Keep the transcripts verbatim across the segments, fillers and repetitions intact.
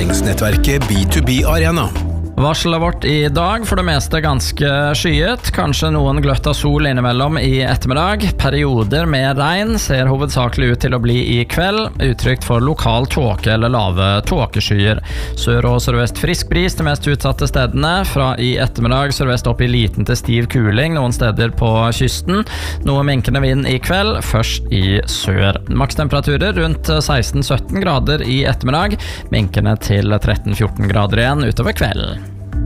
erfaringsnettverket B to B Arena. Varselet vårt i dag for det meste ganske skyet, kanskje noen gløtt av sol innimellom i ettermiddag. Perioder med regn ser hovedsakelig ut til å bli i kveld, uttrykt for lokal tåke eller lave tåkeskyer. Sør og sørvest frisk bris de mest utsatte stedene, fra i ettermiddag sørvest opp i liten til stiv kuling noen steder på kysten. Noe minkende vind i kveld, først i sør. Makstemperaturer rundt seksten til sytten grader i ettermiddag, minkende til tretten til fjorten grader igjen utover kvelden.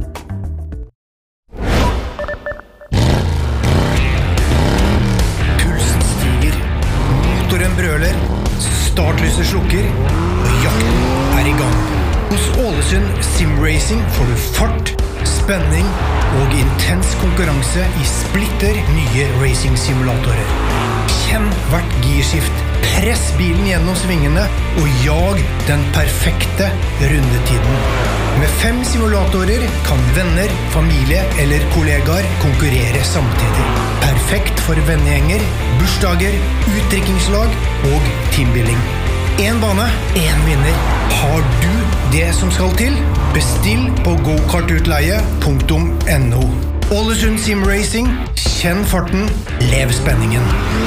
Motoren brøler, startlyset slukker, og jakten er i gang. Hos Ålesund Simracing får du fart, spenning og intens konkurranse i splitter nye racing-simulatorer. Kjenn hvert girskift, press bilen gjennom svingene og jag den perfekte rundetiden. Med fem simulatorer kan venner, familie eller kollegaer konkurrere samtidig. Perfekt for vennegjenger, bursdager, utdrikkingslag og teambuilding. En bane, en vinner. Har du det som skal til? Bestill på gokartutleie punktum no. Ålesund Simracing, kjenn farten, lev spenningen.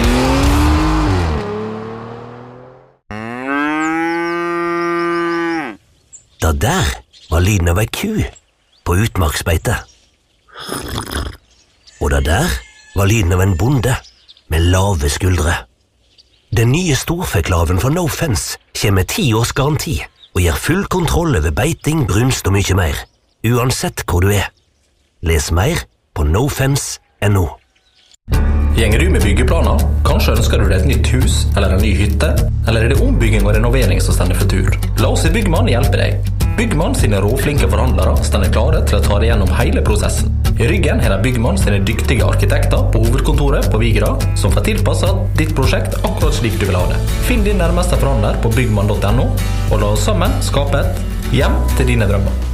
Da der var lyden av ei ku på utmarksbeite. Og da der var lyden av en bonde med lave skuldre. Den nye storfeklaven fra No Fence kommer med ti års garanti og gir full kontroll over beiting, brunst og mye mer, uansett hvor du er. Les mer på nofence punktum no. Gjenger du med byggeplaner? Kanskje ønsker du deg et nytt hus eller en ny hytte? Eller er det ombygging og renovering som stender for tur? La oss i Byggmann hjelpe deg. Byggmann sine råflinke forhandlere stender klare til å ta deg gjennom hele prosessen. I ryggen har de Byggmann sine dyktige arkitekter på hovedkontoret på Vigra, som får tilpasset ditt prosjekt akkurat slik du vil ha det. Finn din nærmeste forhandler på byggmann punktum no, og la oss sammen skape et hjem til dine drømmer.